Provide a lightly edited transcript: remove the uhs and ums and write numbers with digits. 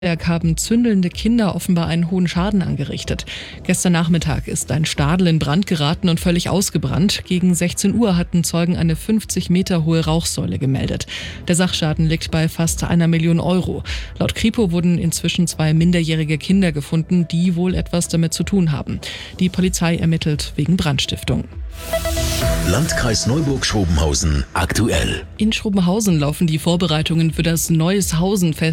Haben zündelnde Kinder offenbar einen hohen Schaden angerichtet. Gestern Nachmittag ist ein Stadel in Brand geraten und völlig ausgebrannt. Gegen 16 Uhr hatten Zeugen eine 50 Meter hohe Rauchsäule gemeldet. Der Sachschaden liegt bei fast 1 Million Euro. Laut Kripo wurden inzwischen 2 minderjährige Kinder gefunden, die wohl etwas damit zu tun haben. Die Polizei ermittelt wegen Brandstiftung. Landkreis Neuburg-Schrobenhausen aktuell. In Schrobenhausen laufen die Vorbereitungen für das Neueshausen-Fest